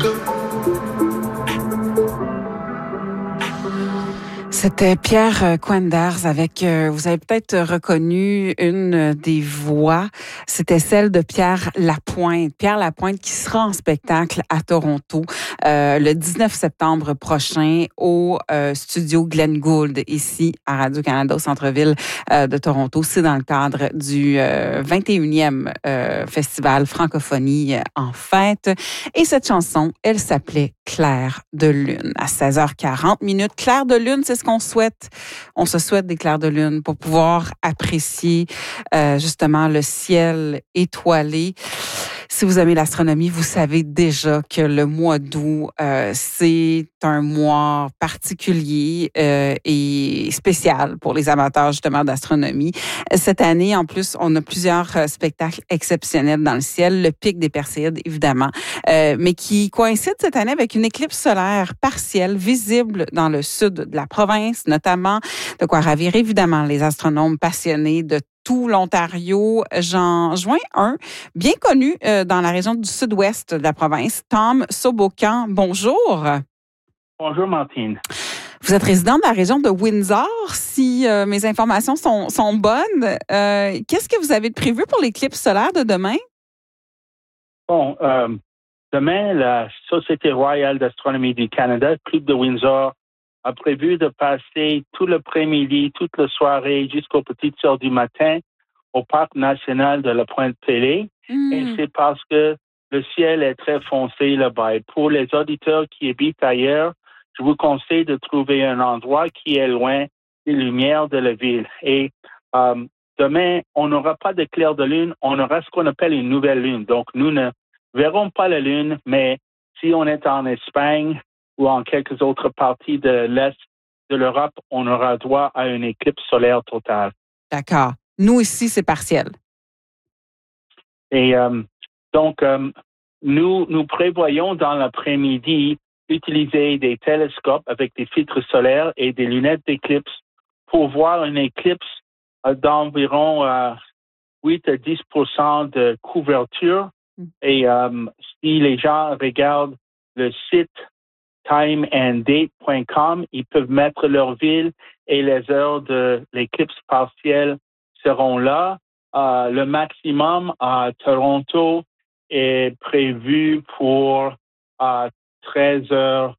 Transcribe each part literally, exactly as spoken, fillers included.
C'était Pierre Quenders avec, euh, vous avez peut-être reconnu une des voix, c'était celle de Pierre Lapointe. Pierre Lapointe qui sera en spectacle à Toronto euh, le dix-neuf septembre prochain au euh, studio Glenn Gould, ici à Radio-Canada au centre-ville euh, de Toronto. C'est dans le cadre du euh, vingt et unième euh, festival Francophonie en fête. Et cette chanson, elle s'appelait Clair de lune. À seize heures quarante minutes, clair de lune, c'est ce qu'on souhaite. On se souhaite des clairs de lune pour pouvoir apprécier euh, justement le ciel étoilé. Si vous aimez l'astronomie, vous savez déjà que le mois d'août, euh, c'est un mois particulier euh, et spécial pour les amateurs justement d'astronomie. Cette année, en plus, on a plusieurs spectacles exceptionnels dans le ciel. Le pic des Perséides, évidemment, euh, mais qui coïncide cette année avec une éclipse solaire partielle visible dans le sud de la province, notamment, de quoi ravir évidemment les astronomes passionnés de tout l'Ontario. J'en joins un bien connu euh, dans la région du sud-ouest de la province, Tom Sobocan. Bonjour. Bonjour, Martine. Vous êtes résident de la région de Windsor, si euh, mes informations sont, sont bonnes. Euh, qu'est-ce que vous avez de prévu pour l'éclipse solaire de demain? Bon, euh, demain, la Société royale d'astronomie du Canada, Club de Windsor, a prévu de passer tout l'après-midi, toute la soirée jusqu'aux petites heures du matin au Parc national de la Pointe-Pellée. Mmh. Et c'est parce que le ciel est très foncé là-bas. Et pour les auditeurs qui habitent ailleurs, je vous conseille de trouver un endroit qui est loin des lumières de la ville. Et euh, demain, on n'aura pas de clair de lune, on aura ce qu'on appelle une nouvelle lune. Donc, nous ne verrons pas la lune, mais si on est en Espagne ou en quelques autres parties de l'Est de l'Europe, on aura droit à une éclipse solaire totale. D'accord. Nous, ici, c'est partiel. Et euh, donc, euh, nous, nous prévoyons dans l'après-midi utiliser des télescopes avec des filtres solaires et des lunettes d'éclipse pour voir une éclipse euh, d'environ euh, huit à dix pour cent de couverture. Mm. Et euh, si les gens regardent le site time and date point com, ils peuvent mettre leur ville et les heures de l'éclipse partielle seront là. Euh, le maximum à Toronto est prévu pour euh, treize heures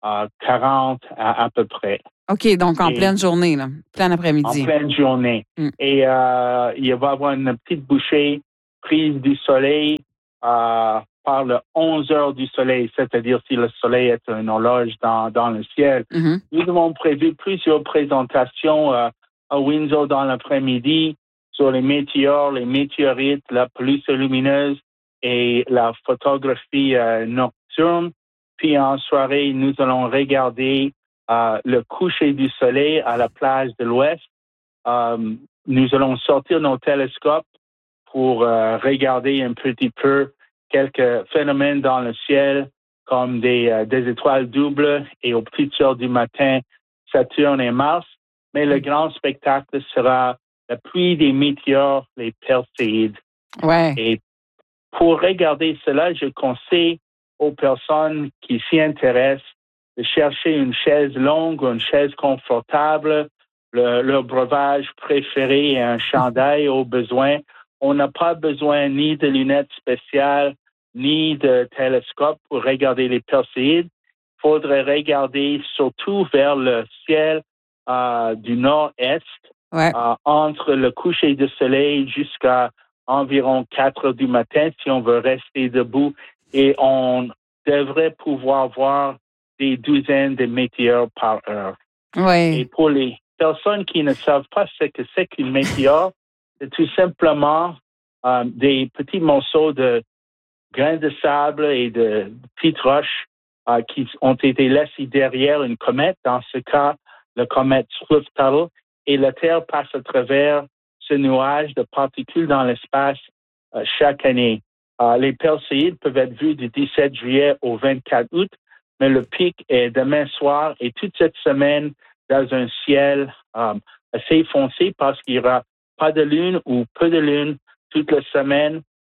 quarante à, à peu près. OK, donc en et, pleine journée, là, plein après-midi. En pleine journée. Mm. Et euh, il va y avoir une petite bouchée prise du soleil euh, par le onze heures du soleil, c'est-à-dire si le soleil est une horloge dans, dans le ciel. Mm-hmm. Nous avons prévu plusieurs présentations euh, à Windsor dans l'après-midi sur les météores, les météorites, la pollution lumineuse et la photographie euh, nocturne. Puis en soirée, nous allons regarder euh, le coucher du soleil à la plage de l'Ouest. Euh, nous allons sortir nos télescopes pour euh, regarder un petit peu quelques phénomènes dans le ciel, comme des, euh, des étoiles doubles et aux petites heures du matin, Saturne et Mars. Mais le grand spectacle sera la pluie des météores, les Perséides. Ouais. Et pour regarder cela, je conseille aux personnes qui s'y intéressent de chercher une chaise longue, une chaise confortable, le, leur breuvage préféré et un chandail au besoin. On n'a pas besoin ni de lunettes spéciales, ni de télescope pour regarder les Perséides. Il faudrait regarder surtout vers le ciel euh, du nord-est, ouais. euh, entre le coucher du soleil jusqu'à environ quatre heures du matin, si on veut rester debout. Et on devrait pouvoir voir des douzaines de météores par heure. Ouais. Et pour les personnes qui ne savent pas ce que c'est qu'une météore, c'est tout simplement euh, des petits morceaux de grains de sable et de petites roches euh, qui ont été laissés derrière une comète, dans ce cas, le comète Swift-Tuttle, et la Terre passe à travers ce nuage de particules dans l'espace euh, chaque année. Euh, les Perséides peuvent être vus du dix-sept juillet au vingt-quatre août, mais le pic est demain soir et toute cette semaine dans un ciel euh, assez foncé parce qu'il n'y aura pas de lune ou peu de lune toute la semaine.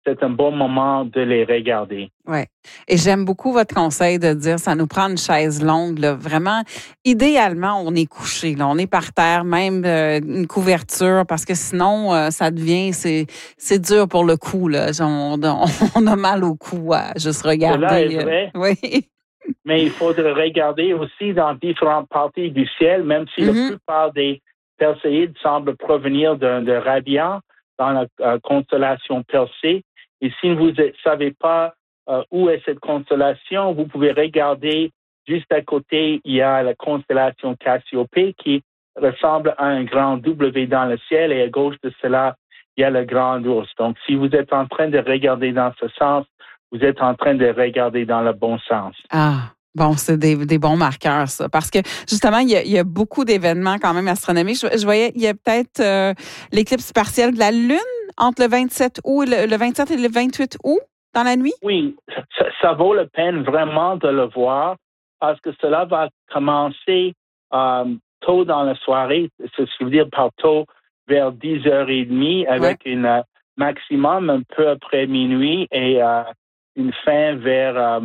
c'est un bon moment de les regarder. Oui. Et j'aime beaucoup votre conseil de dire ça nous prend une chaise longue. Là. Vraiment, idéalement, on est couché. Là. On est par terre, même euh, une couverture, parce que sinon, euh, ça devient, c'est c'est dur pour le cou. Là. On, on, on a mal au cou à juste regarder. Cela est vrai. Euh, oui. Mais il faudrait regarder aussi dans différentes parties du ciel, même si mm-hmm. la plupart des Perséides semblent provenir de, de Radiant dans la euh, constellation Persée. Et si vous ne savez pas euh, où est cette constellation, vous pouvez regarder juste à côté, il y a la constellation Cassiopée qui ressemble à un grand W dans le ciel et à gauche de cela, il y a le grand ours. Donc, si vous êtes en train de regarder dans ce sens, vous êtes en train de regarder dans le bon sens. Ah, bon, c'est des, des bons marqueurs, ça. Parce que, justement, il y a, il y a beaucoup d'événements quand même astronomiques. Je, je voyais, il y a peut-être euh, l'éclipse partielle de la Lune entre le vingt-sept août, le, le vingt-sept et le vingt-huit août dans la nuit? Oui, ça, ça vaut la peine vraiment de le voir parce que cela va commencer euh, tôt dans la soirée, ce qui veut dire par tôt vers dix heures trente avec ouais. une euh, maximum un peu après minuit et euh, une fin vers euh,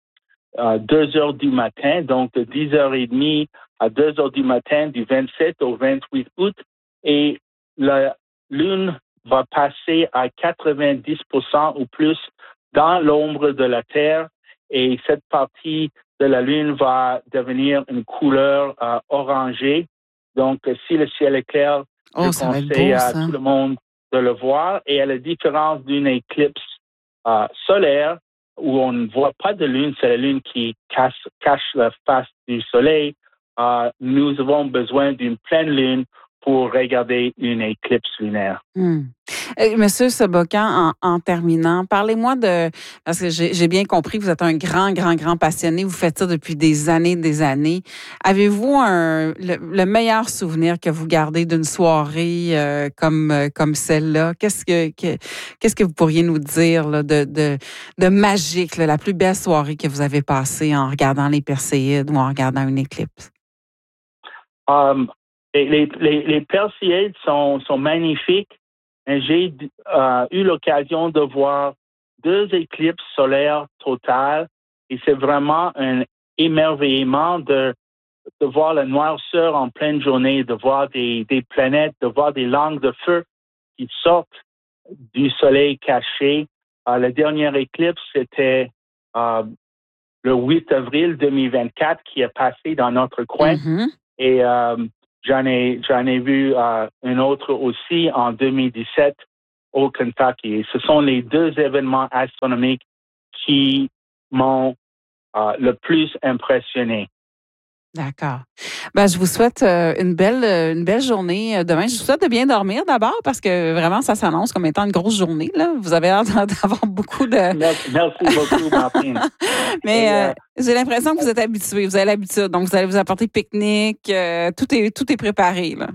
euh, deux heures du matin, donc de dix heures trente à deux heures du matin du vingt-sept au vingt-huit août. Et la Lune va passer à quatre-vingt-dix pour cent ou plus dans l'ombre de la Terre et cette partie de la Lune va devenir une couleur euh, orangée. Donc, si le ciel est clair, oh, je conseille beau, à tout le monde de le voir. Et à la différence d'une éclipse euh, solaire, où on ne voit pas de lune, c'est la lune qui cache, cache la face du soleil, euh, nous avons besoin d'une pleine lune pour regarder une éclipse lunaire. Hmm. Euh, Monsieur Sobocan, en, en terminant, parlez-moi de, parce que j'ai, j'ai bien compris que vous êtes un grand, grand, grand passionné, vous faites ça depuis des années, des années. Avez-vous un, le, le meilleur souvenir que vous gardez d'une soirée euh, comme euh, comme celle-là? Qu'est-ce que, que qu'est-ce que vous pourriez nous dire là, de, de de magique, là, la plus belle soirée que vous avez passée en regardant les Perséides ou en regardant une éclipse? Um, les, les, les Perséides sont, sont magnifiques. J'ai euh, eu l'occasion de voir deux éclipses solaires totales et c'est vraiment un émerveillement de, de voir la noirceur en pleine journée, de voir des, des planètes, de voir des langues de feu qui sortent du soleil caché. Euh, la dernière éclipse, c'était euh, le huit avril deux mille vingt-quatre qui est passé dans notre coin. Mm-hmm. Et euh, j'en ai, j'en ai vu euh, un autre aussi en deux mille dix-sept au Kentucky. Et ce sont les deux événements astronomiques qui m'ont euh, le plus impressionné. D'accord. Ben, je vous souhaite euh, une belle une belle journée demain. Je vous souhaite de bien dormir d'abord parce que vraiment, ça s'annonce comme étant une grosse journée. Là. Vous avez l'air d'avoir beaucoup de... Merci, merci beaucoup, Martine. Mais Et, euh, j'ai l'impression que vous êtes habitué. Vous avez l'habitude. Donc, vous allez vous apporter pique-nique. Euh, tout est tout est préparé. Là.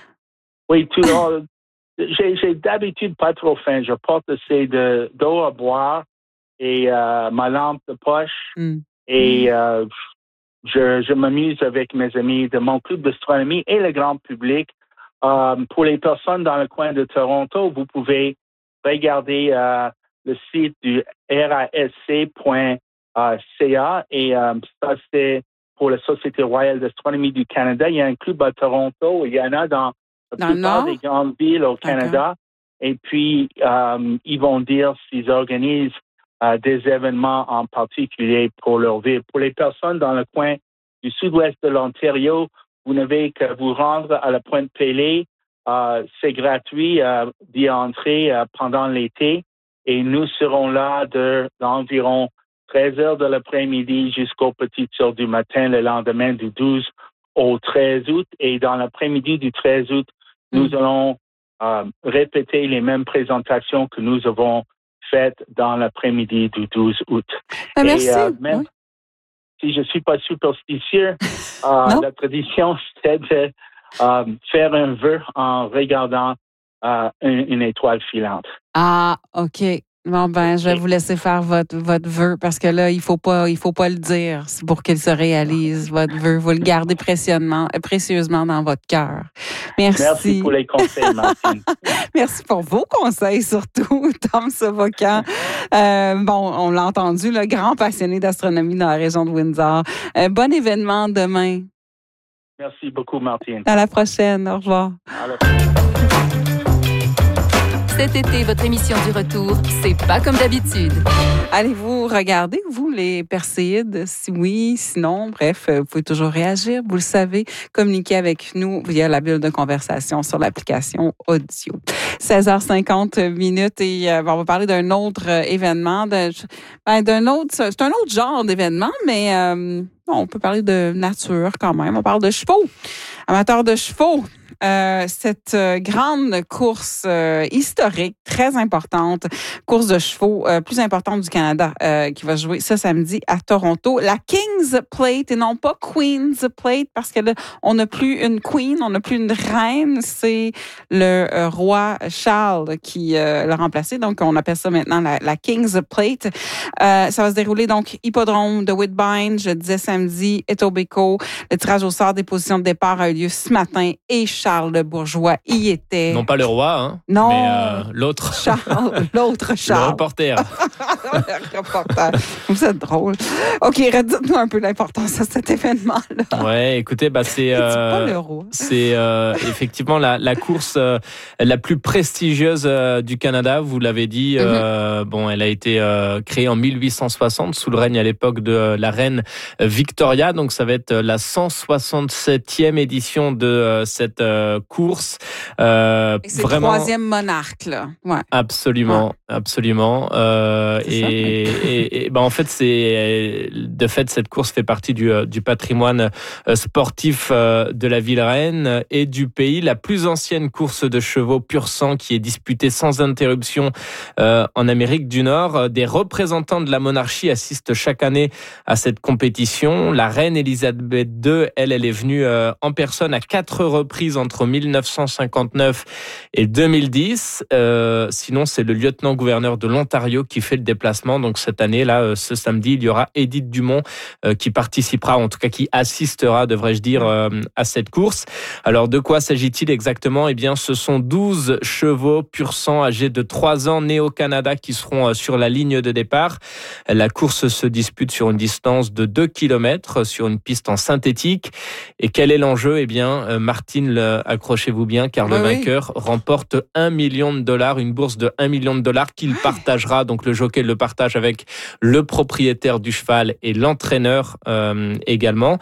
Oui, tout le j'ai, j'ai d'habitude pas trop faim. Je porte assez de, d'eau à boire et euh, ma lampe de poche. Mm. Et... Euh, Je, je m'amuse avec mes amis de mon club d'astronomie et le grand public. Euh, pour les personnes dans le coin de Toronto, vous pouvez regarder euh, le site du R A S C point C A et euh, ça, c'est pour la Société royale d'astronomie du Canada. Il y a un club à Toronto, il y en a dans la dans plupart des grandes villes au Canada. Okay. Et puis, euh, ils vont dire s'ils organisent Euh, des événements en particulier pour leur ville. Pour les personnes dans le coin du sud-ouest de l'Ontario, vous n'avez qu'à vous rendre à la Pointe-Pélée. Euh, c'est gratuit euh, d'y entrer euh, pendant l'été et nous serons là de, d'environ treize heures de l'après-midi jusqu'aux petites heures du matin le lendemain du douze au treize août. Et dans l'après-midi du treize août, mmh. nous allons euh, répéter les mêmes présentations que nous avons faites dans l'après-midi du douze août. Ah, merci. Et euh, même oui. si je ne suis pas superstitieux, euh, la tradition, c'est de euh, faire un vœu en regardant euh, une, une étoile filante. Ah, OK. Bon, ben, je vais vous laisser faire votre, votre vœu parce que là, il faut pas, il faut pas le dire. C'est pour qu'il se réalise, votre vœu. Vous le gardez précieusement, précieusement dans votre cœur. Merci. Merci pour les conseils, Martine. Merci pour vos conseils, surtout, Tom Savocan. Euh, bon, on l'a entendu, le grand passionné d'astronomie dans la région de Windsor. Euh, bon événement demain. Merci beaucoup, Martine. À la prochaine. Au revoir. À la prochaine. Cet été, votre émission du retour, c'est pas comme d'habitude. Allez-vous regarder, vous, les Perséides? Si oui, sinon, bref, vous pouvez toujours réagir, vous le savez. Communiquer avec nous via la bulle de conversation sur l'application audio. seize heures cinquante minutes et euh, on va parler d'un autre euh, événement, de, ben, d'un autre, c'est un autre genre d'événement, mais euh, on peut parler de nature quand même. On parle de chevaux, amateurs de chevaux. Euh, cette euh, grande course euh, historique, très importante, course de chevaux euh, plus importante du Canada, euh, qui va jouer ce samedi à Toronto. La King's Plate et non pas Queen's Plate, parce que là, on n'a plus une queen, on n'a plus une reine, c'est le euh, roi Charles qui euh, l'a remplacé. Donc, on appelle ça maintenant la, la King's Plate. Euh, ça va se dérouler donc hippodrome de Woodbine, je disais samedi, Etobicoke. Le tirage au sort des positions de départ a eu lieu ce matin et Charles le Bourgeois y était. Non pas le roi, hein, non, mais euh, l'autre. Charles, l'autre Charles. Le reporter. Le reporter. Vous êtes drôle. OK, dites-nous un peu l'importance de cet événement-là. Ouais, écoutez, bah c'est euh, pas le roi. c'est euh, effectivement la, la course euh, la plus prestigieuse euh, du Canada. Vous l'avez dit. Mm-hmm. Euh, bon, elle a été euh, créée en mille huit cent soixante sous le règne à l'époque de la reine Victoria. Donc ça va être la cent soixante-septième édition de euh, cette euh, course. Euh, c'est vraiment... le troisième monarque, là. Ouais. Absolument, ouais. absolument. Euh, et, ça, ouais. et, et ben en fait, c'est de fait cette course fait partie du, du patrimoine sportif de la ville reine et du pays. La plus ancienne course de chevaux pur sang qui est disputée sans interruption euh, en Amérique du Nord. Des représentants de la monarchie assistent chaque année à cette compétition. La reine Élisabeth deux, elle, elle est venue euh, en personne à quatre reprises entre mille neuf cent cinquante-neuf et deux mille dix. Euh, sinon, c'est le lieutenant-gouverneur de l'Ontario qui fait le déplacement. Donc cette année, là, ce samedi, il y aura Édith Dumont euh, qui participera, en tout cas qui assistera, devrais-je dire, euh, à cette course. Alors, de quoi s'agit-il exactement ? Eh bien, ce sont douze chevaux pur sang âgés de trois ans nés au Canada qui seront euh, sur la ligne de départ. La course se dispute sur une distance de deux kilomètres sur une piste en synthétique. Et quel est l'enjeu ? Eh bien, euh, Martine, le, accrochez-vous bien, car le oui, vainqueur oui. remporte un million de dollars, une bourse de un million de dollars qu'il partagera. Donc, le jockey le partage avec le propriétaire du cheval et l'entraîneur euh, également.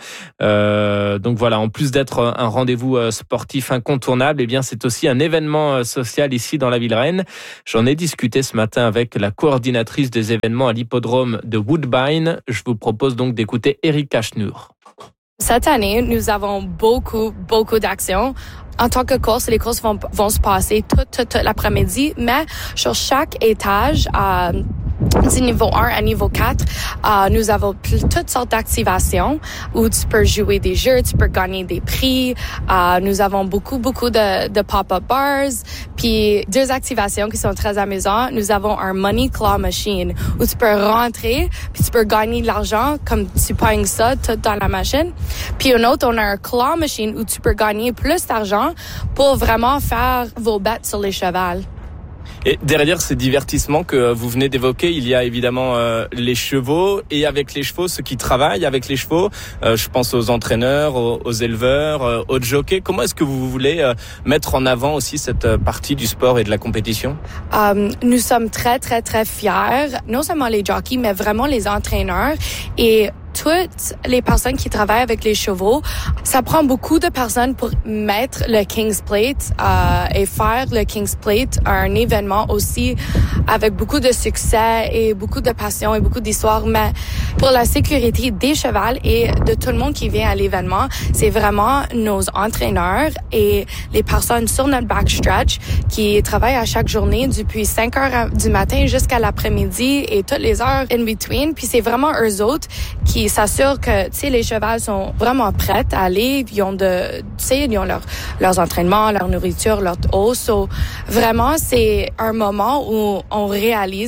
Euh, donc voilà, en plus d'être un rendez-vous sportif incontournable, eh bien, c'est aussi un événement social ici dans la ville reine. J'en ai discuté ce matin avec la coordinatrice des événements à l'hippodrome de Woodbine. Je vous propose donc d'écouter Erika Schnur. Cette année, nous avons beaucoup, beaucoup d'actions. En tant que course, les courses vont, vont se passer tout, tout, tout l'après-midi, mais sur chaque étage, euh, du niveau un à niveau quatre, euh, nous avons toutes sortes d'activations où tu peux jouer des jeux, tu peux gagner des prix. Euh, nous avons beaucoup, beaucoup de, de pop-up bars. Puis deux activations qui sont très amusantes. Nous avons un money claw machine où tu peux rentrer puis tu peux gagner de l'argent comme tu pognes ça tout dans la machine. Puis une autre, on a un claw machine où tu peux gagner plus d'argent pour vraiment faire vos bets sur les chevals. Et derrière ces divertissements que vous venez d'évoquer, il y a évidemment euh, les chevaux et avec les chevaux, ceux qui travaillent avec les chevaux. Euh, je pense aux entraîneurs, aux, aux éleveurs, euh, aux jockeys. Comment est-ce que vous voulez euh, mettre en avant aussi cette partie du sport et de la compétition ? Um, nous sommes très, très, très fiers, non seulement les jockeys, mais vraiment les entraîneurs et toutes les personnes qui travaillent avec les chevaux. Ça prend beaucoup de personnes pour mettre le King's Plate euh, et faire le King's Plate un événement aussi avec beaucoup de succès et beaucoup de passion et beaucoup d'histoire. Mais pour la sécurité des chevaux et de tout le monde qui vient à l'événement, c'est vraiment nos entraîneurs et les personnes sur notre backstretch qui travaillent à chaque journée depuis cinq heures du matin jusqu'à l'après-midi et toutes les heures in between. Puis c'est vraiment eux autres qui s'assurent que, tu sais, les chevaux sont vraiment prêts à aller. Ils ont de, tu sais, ils ont leur, leurs entraînements, leur nourriture, leur eau. So, vraiment, c'est un moment où on réalise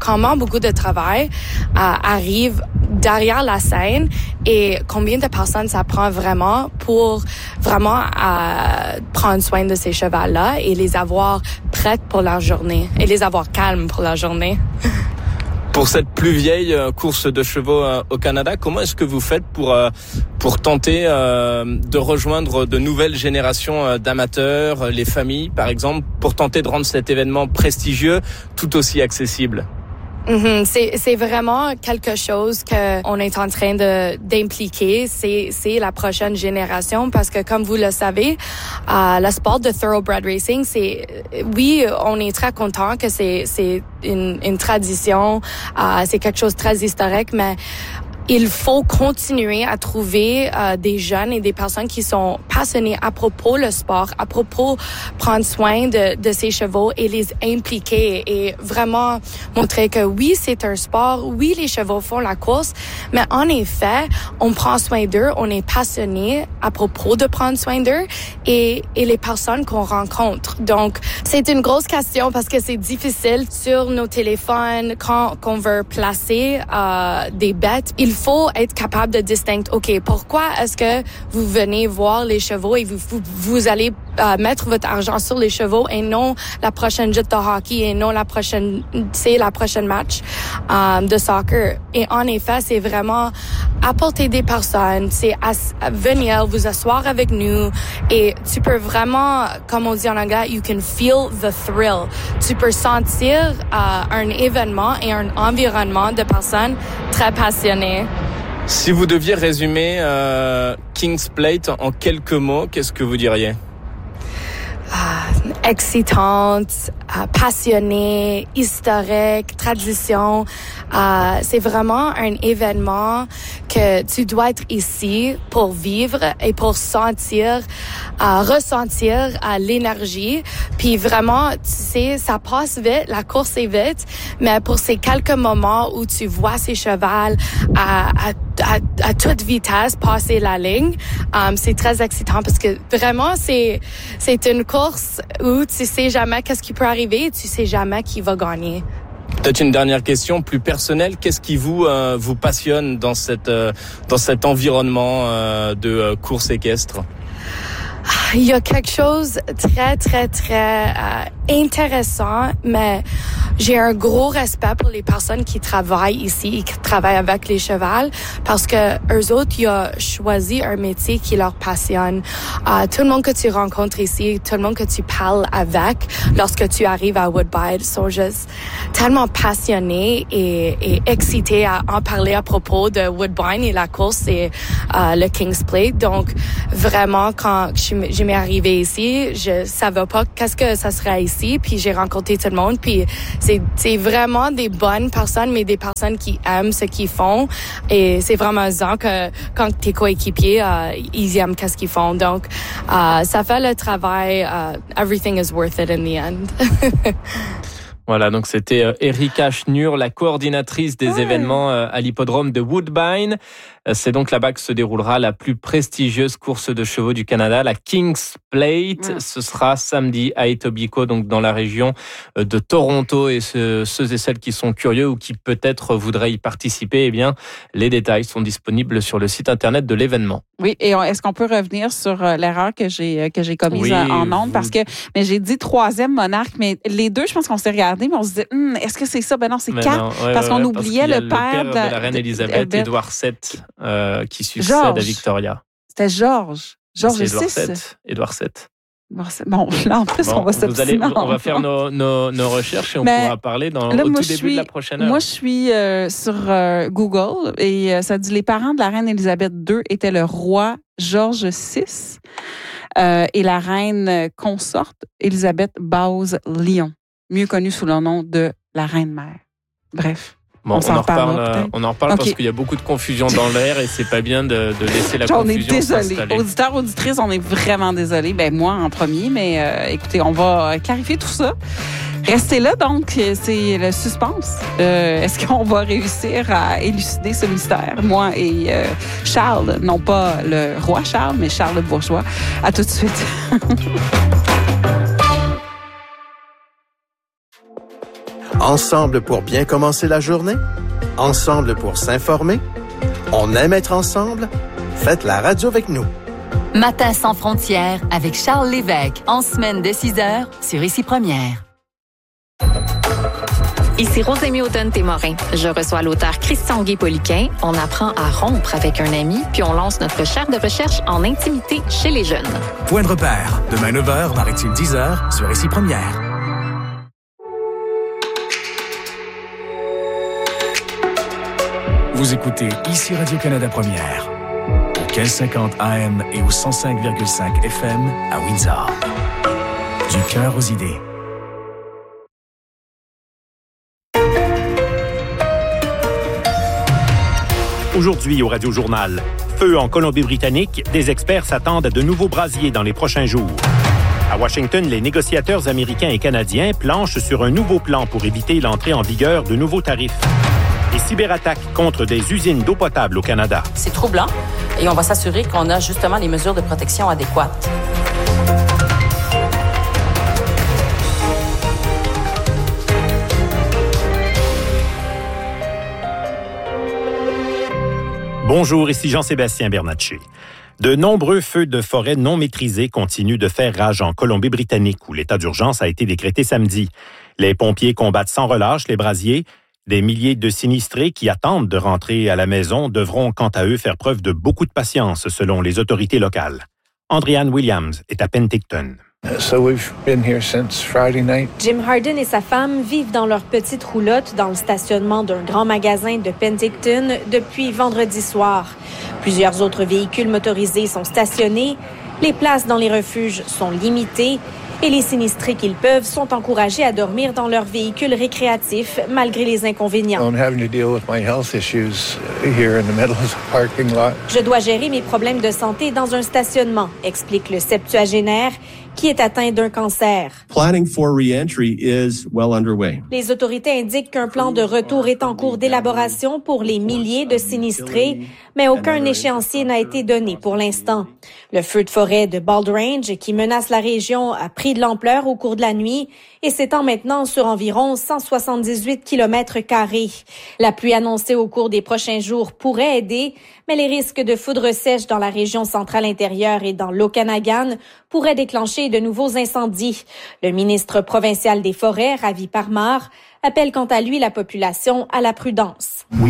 comment beaucoup de travail euh, arrive derrière la scène et combien de personnes ça prend vraiment pour vraiment euh, prendre soin de ces chevaux-là et les avoir prêtes pour leur journée et les avoir calmes pour leur journée. Pour cette plus vieille course de chevaux au Canada, comment est-ce que vous faites pour pour tenter de rejoindre de nouvelles générations d'amateurs, les familles par exemple, pour tenter de rendre cet événement prestigieux tout aussi accessible? Mm-hmm. C'est, c'est vraiment quelque chose que on est en train de d'impliquer. C'est, c'est la prochaine génération parce que comme vous le savez, euh, le sport de thoroughbred racing, c'est oui, on est très content que c'est c'est une, une tradition, euh, c'est quelque chose de très historique, mais il faut continuer à trouver euh, des jeunes et des personnes qui sont passionnés à propos le sport, à propos prendre soin de, de ces chevaux et les impliquer et vraiment montrer que oui, c'est un sport, oui, les chevaux font la course, mais en effet, on prend soin d'eux, on est passionné à propos de prendre soin d'eux et, et les personnes qu'on rencontre. Donc, c'est une grosse question parce que c'est difficile sur nos téléphones quand on veut placer euh, des bêtes. Il faut être capable de distinguer, OK, pourquoi est-ce que vous venez voir les chevaux et vous, vous, vous allez euh, mettre votre argent sur les chevaux et non la prochaine jeu de hockey et non la prochaine, c'est la prochaine match euh, de soccer. Et en effet, c'est vraiment apporter des personnes, c'est as, venir vous asseoir avec nous et tu peux vraiment, comme on dit en anglais, you can feel the thrill. Tu peux sentir euh, un événement et un environnement de personnes très passionnées. Si vous deviez résumer euh, King's Plate en quelques mots, qu'est-ce que vous diriez? Uh, excitante, uh, passionnée, historique, tradition. Uh, c'est vraiment un événement que tu dois être ici pour vivre et pour sentir, uh, ressentir uh, l'énergie. Puis vraiment, tu sais, ça passe vite, la course est vite, mais pour ces quelques moments où tu vois ces chevals à, à, à, à toute vitesse passer la ligne, um, c'est très excitant parce que vraiment, c'est, c'est une course où tu sais jamais qu'est-ce qui peut arriver, tu sais jamais qui va gagner. Peut-être une dernière question plus personnelle. Qu'est-ce qui vous euh, vous passionne dans cette euh, dans cet environnement euh, de euh, course équestre? Il y a quelque chose très très très euh, intéressant, mais j'ai un gros respect pour les personnes qui travaillent ici et qui travaillent avec les chevaux parce que eux autres, ils ont choisi un métier qui leur passionne. Euh, tout le monde que tu rencontres ici, tout le monde que tu parles avec lorsque tu arrives à Woodbine sont juste tellement passionnés et, et excités à en parler à propos de Woodbine et la course et euh, le King's Plate. Donc vraiment, quand je, je m'ai arrivée ici, je savais pas qu'est-ce que ça serait ici, puis j'ai rencontré tout le monde, puis c'est, c'est vraiment des bonnes personnes, mais des personnes qui aiment ce qu'ils font. Et c'est vraiment amusant que quand tes coéquipiers, euh, ils aiment qu'est-ce qu'ils font. Donc, euh, ça fait le travail. Uh, everything is worth it in the end. Voilà, donc c'était Erika Schnur, la coordinatrice des ouais. événements à l'hippodrome de Woodbine. C'est donc là-bas que se déroulera la plus prestigieuse course de chevaux du Canada, la King's Plate. Ouais. Ce sera samedi à Etobicoke, donc dans la région de Toronto. Et ceux et celles qui sont curieux ou qui peut-être voudraient y participer, eh bien, les détails sont disponibles sur le site internet de l'événement. Oui, et est-ce qu'on peut revenir sur l'erreur que j'ai que j'ai commise oui, en ondes? Vous... Parce que mais j'ai dit troisième monarque, mais les deux, je pense qu'on s'est regardé, mais on se disait, hm, est-ce que c'est ça? Ben non, c'est mais quatre. Non, ouais, parce ouais, qu'on ouais, oubliait parce le, père le père de la reine Elisabeth, de... Édouard sept, euh, qui succède George. à Victoria. C'était Georges. Georges six. Édouard sept. Bon, là, en plus, bon, on va s'obstiner. On va faire nos, nos, nos recherches et on mais pourra parler dans, là, au tout début suis, de la prochaine heure. Moi, je suis euh, sur euh, Google et euh, ça dit les parents de la reine Elisabeth deux étaient le roi Georges six euh, et la reine consorte Elisabeth Bowes-Lyon, mieux connue sous le nom de la reine-mère. Bref. Bon, on, on, en reparle, on en reparle okay. parce qu'il y a beaucoup de confusion dans l'air et c'est pas bien de, de laisser la on confusion s'installer. On est désolé. Auditeurs, auditrices, on est vraiment désolé. Ben moi en premier, mais euh, écoutez, on va clarifier tout ça. Restez là, donc, c'est le suspense. Euh, est-ce qu'on va réussir à élucider ce mystère? Moi et euh, Charles, non pas le roi Charles, mais Charles le Bourgeois. À tout de suite. Ensemble pour bien commencer la journée? Ensemble pour s'informer? On aime être ensemble? Faites la radio avec nous. Matin sans frontières avec Charles Lévesque, en semaine de six heures sur Ici Première. Ici Rosémie Automne-Témorin. Je reçois l'auteur Christian Guay-Poliquin. On apprend à rompre avec un ami, puis on lance notre chaire de recherche en intimité chez les jeunes. Point de repère. Demain neuf heures, Maritime dix heures, sur Ici Première. Vous écoutez Ici Radio-Canada Première. Au quinze cinquante A M et au cent cinq virgule cinq F M à Windsor. Du cœur aux idées. Aujourd'hui au Radio-Journal, feu en Colombie-Britannique, des experts s'attendent à de nouveaux brasiers dans les prochains jours. À Washington, les négociateurs américains et canadiens planchent sur un nouveau plan pour éviter l'entrée en vigueur de nouveaux tarifs. Des cyberattaques contre des usines d'eau potable au Canada. C'est troublant et on va s'assurer qu'on a justement les mesures de protection adéquates. Bonjour, ici Jean-Sébastien Bernatchez. De nombreux feux de forêt non maîtrisés continuent de faire rage en Colombie-Britannique, où l'état d'urgence a été décrété samedi. Les pompiers combattent sans relâche les brasiers. Des milliers de sinistrés qui attendent de rentrer à la maison devront, quant à eux, faire preuve de beaucoup de patience, selon les autorités locales. Andréanne Williams est à Penticton. So we've been here since Friday night. Jim Harden et sa femme vivent dans leur petite roulotte dans le stationnement d'un grand magasin de Penticton depuis vendredi soir. Plusieurs autres véhicules motorisés sont stationnés. Les places dans les refuges sont limitées. Et les sinistrés qu'ils peuvent sont encouragés à dormir dans leurs véhicules récréatifs malgré les inconvénients. Je dois gérer mes problèmes de santé dans un stationnement, explique le septuagénaire qui est atteint d'un cancer. Planning for re-entry is well underway. Les autorités indiquent qu'un plan de retour est en cours d'élaboration pour les milliers de sinistrés, mais aucun échéancier n'a été donné pour l'instant. Le feu de forêt de Bald Range, qui menace la région, a pris de l'ampleur au cours de la nuit et s'étend maintenant sur environ cent soixante-dix-huit kilomètres carrés. La pluie annoncée au cours des prochains jours pourrait aider, mais les risques de foudre sèche dans la région centrale intérieure et dans l'Okanagan pourraient déclencher de nouveaux incendies. Le ministre provincial des Forêts, Ravi Parmar, appelle quant à lui la population à la prudence. Nous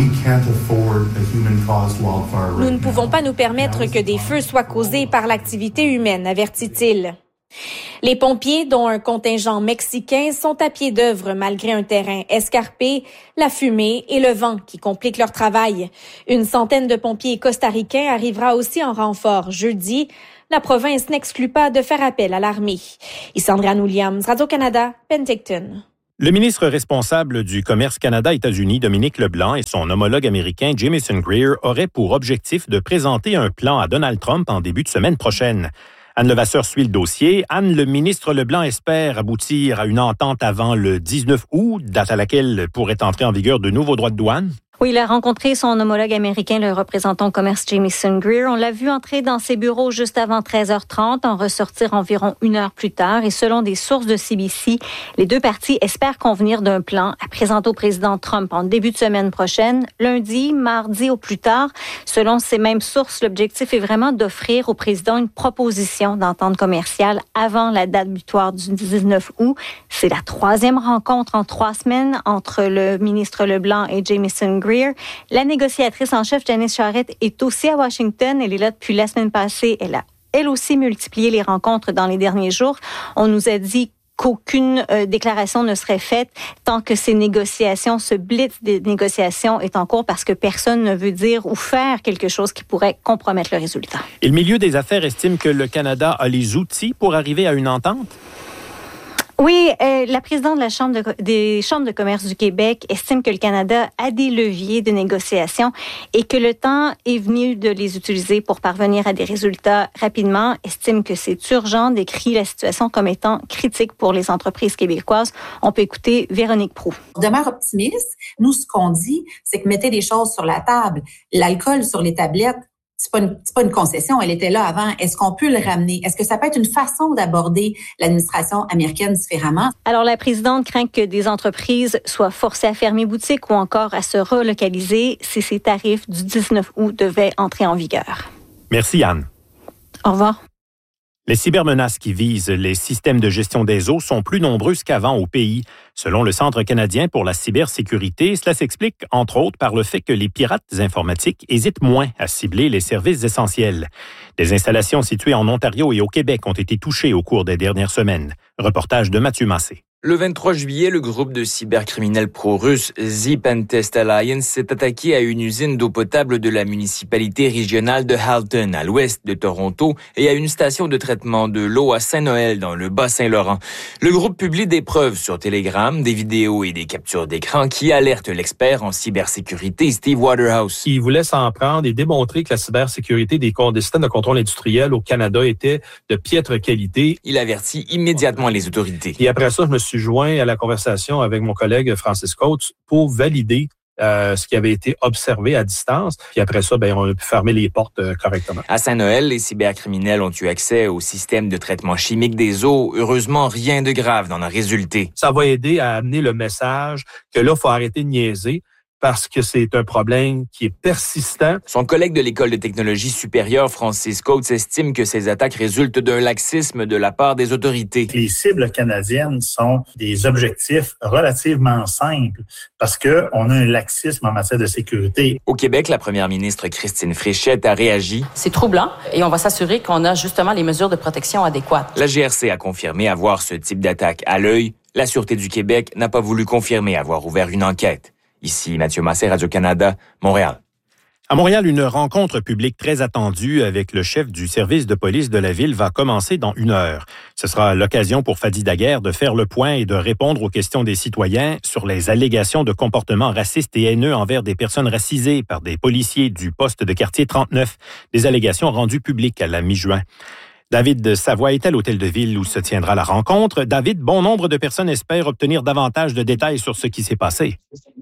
ne pouvons pas nous permettre que des feux soient causés par l'activité humaine, avertit-il. Les pompiers, dont un contingent mexicain, sont à pied d'œuvre malgré un terrain escarpé, la fumée et le vent qui compliquent leur travail. Une centaine de pompiers costaricains arrivera aussi en renfort jeudi. La province n'exclut pas de faire appel à l'armée. Ici Andréanne Williams, Radio-Canada, Penticton. Le ministre responsable du Commerce Canada-États-Unis, Dominique Leblanc, et son homologue américain, Jamieson Greer, auraient pour objectif de présenter un plan à Donald Trump en début de semaine prochaine. Anne Levasseur suit le dossier. Anne, le ministre Leblanc espère aboutir à une entente avant le dix-neuf août, date à laquelle pourraient entrer en vigueur de nouveaux droits de douane. Oui, il a rencontré son homologue américain, le représentant au commerce Jamieson Greer. On l'a vu entrer dans ses bureaux juste avant treize heures trente, en ressortir environ une heure plus tard. Et selon des sources de C B C, les deux parties espèrent convenir d'un plan à présenter au président Trump en début de semaine prochaine, lundi, mardi au plus tard. Selon ces mêmes sources, l'objectif est vraiment d'offrir au président une proposition d'entente commerciale avant la date butoir du dix-neuf août. C'est la troisième rencontre en trois semaines entre le ministre Leblanc et Jamieson Greer. La négociatrice en chef, Janice Charette, est aussi à Washington. Elle est là depuis la semaine passée. Elle a, elle aussi, multiplié les rencontres dans les derniers jours. On nous a dit qu'aucune euh, déclaration ne serait faite tant que ces négociations, ce blitz des négociations est en cours parce que personne ne veut dire ou faire quelque chose qui pourrait compromettre le résultat. Et le milieu des affaires estime que le Canada a les outils pour arriver à une entente? Oui, euh, la présidente de la Chambre de, des Chambres de commerce du Québec estime que le Canada a des leviers de négociation et que le temps est venu de les utiliser pour parvenir à des résultats rapidement. Estime que c'est urgent, décrit la situation comme étant critique pour les entreprises québécoises. On peut écouter Véronique Proulx. On demeure optimiste. Nous, ce qu'on dit, c'est que mettez les choses sur la table. L'alcool sur les tablettes, c'est pas une, c'est pas une concession, elle était là avant. Est-ce qu'on peut le ramener? Est-ce que ça peut être une façon d'aborder l'administration américaine différemment? Alors, la présidente craint que des entreprises soient forcées à fermer boutique ou encore à se relocaliser si ces tarifs du dix-neuf août devaient entrer en vigueur. Merci, Anne. Au revoir. Les cybermenaces qui visent les systèmes de gestion des eaux sont plus nombreuses qu'avant au pays. Selon le Centre canadien pour la cybersécurité, cela s'explique entre autres par le fait que les pirates informatiques hésitent moins à cibler les services essentiels. Des installations situées en Ontario et au Québec ont été touchées au cours des dernières semaines. Reportage de Mathieu Massé. Le vingt-trois juillet, le groupe de cybercriminels pro-russes The Pentest Alliance s'est attaqué à une usine d'eau potable de la municipalité régionale de Halton, à l'ouest de Toronto, et à une station de traitement de l'eau à Saint-Noël, dans le Bas-Saint-Laurent. Le groupe publie des preuves sur Telegram, des vidéos et des captures d'écran qui alertent l'expert en cybersécurité Steve Waterhouse. Il voulait s'en prendre et démontrer que la cybersécurité des, des systèmes de contrôle industriel au Canada était de piètre qualité. Il avertit immédiatement les autorités. Et après ça, je me suis joint à la conversation avec mon collègue Francis Coates pour valider euh, ce qui avait été observé à distance. Puis après ça, ben, on a pu fermer les portes euh, correctement. À Saint-Noël, les cybercriminels ont eu accès au système de traitement chimique des eaux. Heureusement, rien de grave n'en a résulté. Ça va aider à amener le message que là, il faut arrêter de niaiser, parce que c'est un problème qui est persistant. Son collègue de l'École de technologie supérieure, Francis Coates, estime que ces attaques résultent d'un laxisme de la part des autorités. Les cibles canadiennes sont des objectifs relativement simples parce que on a un laxisme en matière de sécurité. Au Québec, la première ministre Christine Fréchette a réagi. C'est troublant et on va s'assurer qu'on a justement les mesures de protection adéquates. La G R C a confirmé avoir ce type d'attaque à l'œil. La Sûreté du Québec n'a pas voulu confirmer avoir ouvert une enquête. Ici, Mathieu Massé, Radio-Canada, Montréal. À Montréal, une rencontre publique très attendue avec le chef du service de police de la ville va commencer dans une heure. Ce sera l'occasion pour Fadi Daguerre de faire le point et de répondre aux questions des citoyens sur les allégations de comportements racistes et haineux envers des personnes racisées par des policiers du poste de quartier trente-neuf. Des allégations rendues publiques à la mi-juin. David Savoie est à l'hôtel de ville où se tiendra la rencontre. David, bon nombre de personnes espèrent obtenir davantage de détails sur ce qui s'est passé.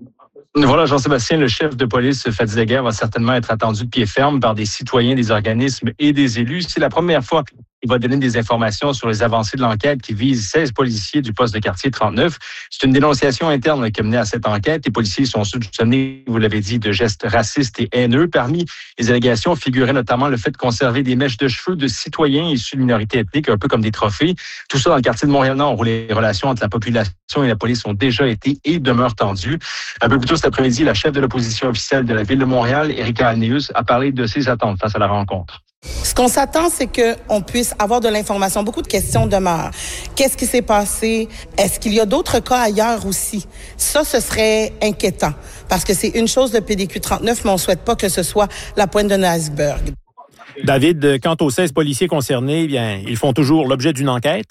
Voilà, Jean-Sébastien, le chef de police, Fadi Daguerre, va certainement être attendu de pied ferme par des citoyens, des organismes et des élus. C'est la première fois qu'il va donner des informations sur les avancées de l'enquête qui vise seize policiers du poste de quartier trente-neuf. C'est une dénonciation interne qui a mené à cette enquête. Les policiers sont soupçonnés, vous l'avez dit, de gestes racistes et haineux. Parmi les allégations figurait notamment le fait de conserver des mèches de cheveux de citoyens issus de minorités ethniques, un peu comme des trophées. Tout ça dans le quartier de Montréal-Nord, où les relations entre la population et la police ont déjà été et demeurent tendues. Un peu plus tôt cet après-midi, la chef de l'opposition officielle de la Ville de Montréal, Erika Alneus, a parlé de ses attentes face à la rencontre. Ce qu'on s'attend, c'est qu'on puisse avoir de l'information. Beaucoup de questions demeurent. Qu'est-ce qui s'est passé? Est-ce qu'il y a d'autres cas ailleurs aussi? Ça, ce serait inquiétant parce que c'est une chose le P D Q trente-neuf, mais on ne souhaite pas que ce soit la pointe d'un iceberg. David, quant aux seize policiers concernés, eh bien, ils font toujours l'objet d'une enquête?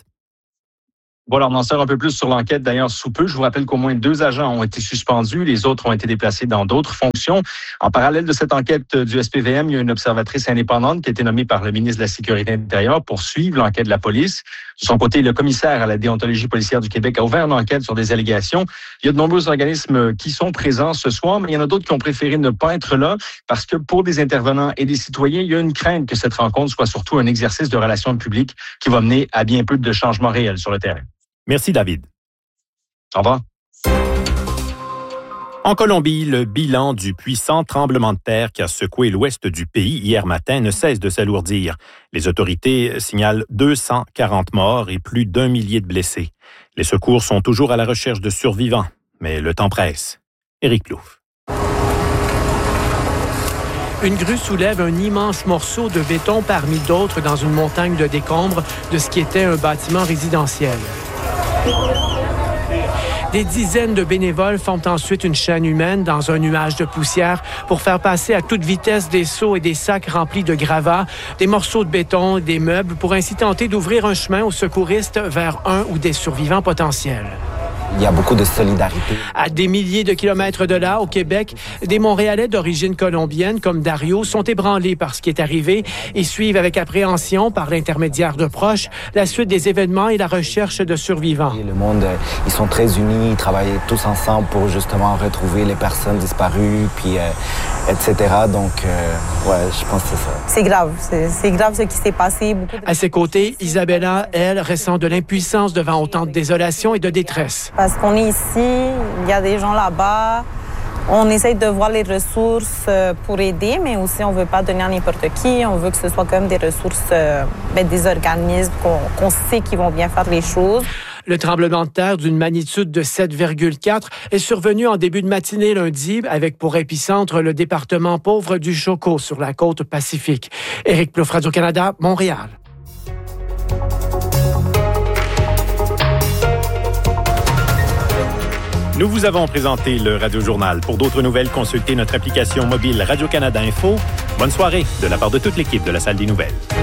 Voilà, on en sait un peu plus sur l'enquête d'ailleurs sous peu. Je vous rappelle qu'au moins deux agents ont été suspendus, les autres ont été déplacés dans d'autres fonctions. En parallèle de cette enquête du S P V M, il y a une observatrice indépendante qui a été nommée par le ministre de la Sécurité intérieure pour suivre l'enquête de la police. De son côté, le commissaire à la déontologie policière du Québec a ouvert une enquête sur des allégations. Il y a de nombreux organismes qui sont présents ce soir, mais il y en a d'autres qui ont préféré ne pas être là parce que pour des intervenants et des citoyens, il y a une crainte que cette rencontre soit surtout un exercice de relations publiques qui va mener à bien peu de changements réels sur le terrain. Merci, David. Au revoir. En Colombie, le bilan du puissant tremblement de terre qui a secoué l'ouest du pays hier matin ne cesse de s'alourdir. Les autorités signalent deux cent quarante morts et plus d'un millier de blessés. Les secours sont toujours à la recherche de survivants, mais le temps presse. Éric Plouffe. Une grue soulève un immense morceau de béton parmi d'autres dans une montagne de décombres de ce qui était un bâtiment résidentiel. Des dizaines de bénévoles forment ensuite une chaîne humaine dans un nuage de poussière pour faire passer à toute vitesse des seaux et des sacs remplis de gravats, des morceaux de béton et des meubles pour ainsi tenter d'ouvrir un chemin aux secouristes vers un ou des survivants potentiels. Il y a beaucoup de solidarité. À des milliers de kilomètres de là, au Québec, des Montréalais d'origine colombienne comme Dario sont ébranlés par ce qui est arrivé et suivent avec appréhension, par l'intermédiaire de proches, la suite des événements et la recherche de survivants. Le monde, ils sont très unis, ils travaillent tous ensemble pour justement retrouver les personnes disparues, puis euh, et cetera. Donc, euh, ouais, je pense que c'est ça. C'est grave, c'est, c'est grave ce qui s'est passé. Beaucoup de... À ses côtés, Isabella, elle, ressent de l'impuissance devant autant de désolation et de détresse. Parce qu'on est ici, il y a des gens là-bas. On essaye de voir les ressources pour aider, mais aussi on ne veut pas donner à n'importe qui. On veut que ce soit comme des ressources, euh, ben, des organismes qu'on, qu'on sait qu'ils vont bien faire les choses. Le tremblement de terre d'une magnitude de sept virgule quatre est survenu en début de matinée lundi avec pour épicentre le département pauvre du Choco sur la côte Pacifique. Éric Plouffe, Radio-Canada, Montréal. Nous vous avons présenté le Radio-Journal. Pour d'autres nouvelles, consultez notre application mobile Radio-Canada Info. Bonne soirée de la part de toute l'équipe de la Salle des Nouvelles.